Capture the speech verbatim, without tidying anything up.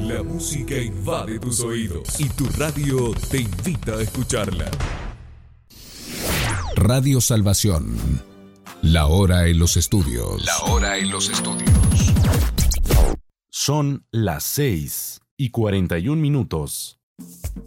La música invade tus oídos y tu radio te invita a escucharla. Radio Salvación. La hora en los estudios. La hora en los estudios. Son las seis y cuarenta y un minutos.